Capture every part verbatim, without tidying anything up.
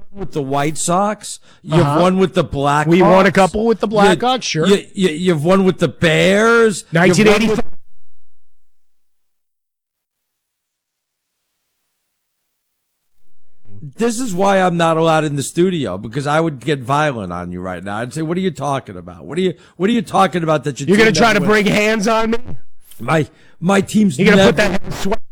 with the White Sox. You've Uh-huh. won with the Blackhawks. We won a couple with the Blackhawks, sure. You, you, you've won with the Bears. nineteen eighty-five. This is why I'm not allowed in the studio, because I would get violent on you right now. I'd say, "What are you talking about? What are you What are you talking about that you You're going to try to bring hands on me? my my team's You're going to never, put that hand sweat?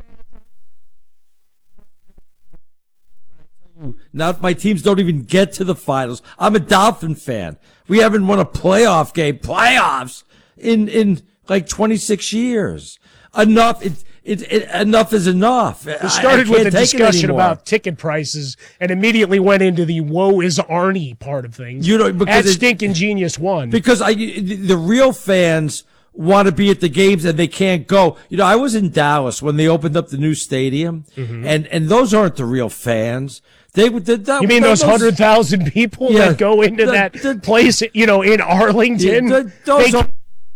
Now my teams don't even get to the finals. I'm a Dolphin fan. We haven't won a playoff game, playoffs in in like twenty-six years. Enough. It, it, it enough is enough. It started I, I with a can't take it discussion anymore. about ticket prices and immediately went into the woe is Arnie part of things. You know, because At it- Stinking Genius one. Because I, the real fans want to be at the games and they can't go. You know, I was in Dallas when they opened up the new stadium, Mm-hmm. and and those aren't the real fans. They would. That, You mean those one hundred thousand people Yeah. that go into The- that the- place, you know, in Arlington? Yeah, the- those They- are-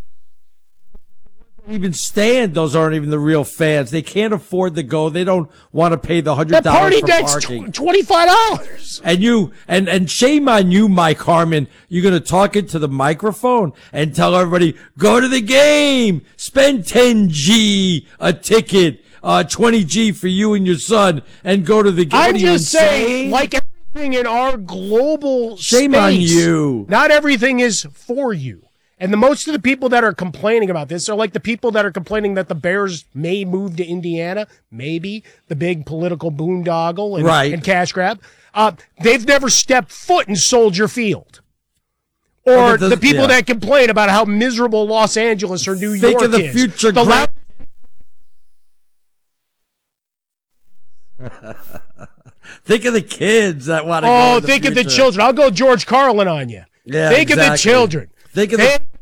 even stand. Those aren't even the real fans. They can't afford to go. They don't want to pay the hundred that dollars party for deck's parking. twenty-five dollars. And you, and, and shame on you, Mike Harmon. You're going to talk into the microphone and tell everybody, go to the game, spend ten G a ticket, uh, twenty G for you and your son, and go to the game. I'm What are you, just saying, insane? like everything in our global Shame space, on you. not everything is for you. And the most of the people that are complaining about this are like the people that are complaining that the Bears may move to Indiana, maybe the big political boondoggle and, Right. and cash grab. Uh, they've never stepped foot in Soldier Field. Or Oh, but the- the people yeah. that complain about how miserable Los Angeles or New Think York of the is. future The great- la- Think of the kids that want to go. oh, in the think of the future. children. I'll go George Carlin on you. Yeah, think of the exactly. children. Think of Think- the.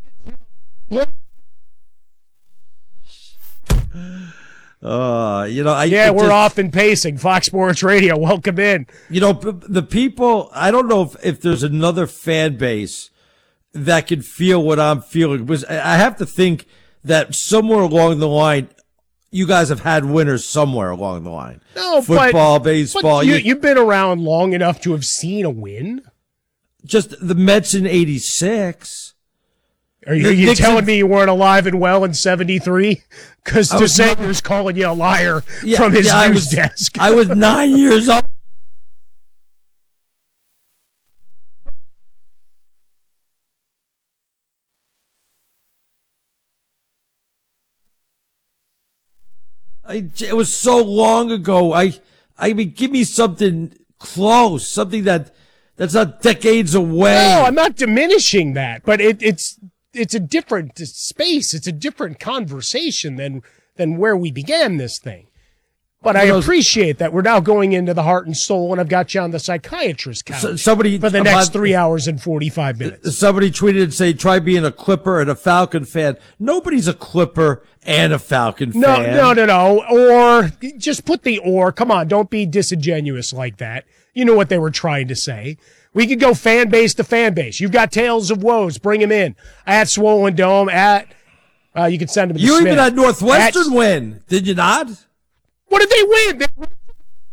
Uh, you know, I Yeah, it we're just- off and pacing. Fox Sports Radio, welcome in. You know, p- the people, I don't know if, if there's another fan base that can feel what I'm feeling. Because I I have to think that somewhere along the line, you guys have had winners somewhere along the line. No, Football, but, baseball. But you, you- you've been around long enough to have seen a win. just the Mets in eighty-six. Are you, The you Nixon- telling me you weren't alive and well in seventy-three? Because I was DeSantis calling you a liar Yeah, from his yeah, I news was- desk. I was nine years old. I, it was so long ago. I, I mean, give me something close, something that, that's not decades away. No, I'm not diminishing that, but it, it's it's a different space. It's a different conversation than than where we began this thing. But I You know, appreciate that we're now going into the heart and soul, and I've got you on the psychiatrist couch So- somebody for the about- next three hours and forty-five minutes. Somebody tweeted and say, try being a Clipper and a Falcon fan. Nobody's a Clipper and a Falcon No, fan. no, no, no. Or just put the or. Come on, don't be disingenuous like that. You know what they were trying to say. We could go fan base to fan base. You've got Tales of Woes. Bring them in. At Swollen Dome. At, uh, you can send them to You Smith. even had Northwestern At- win, did you not? What did they win? They won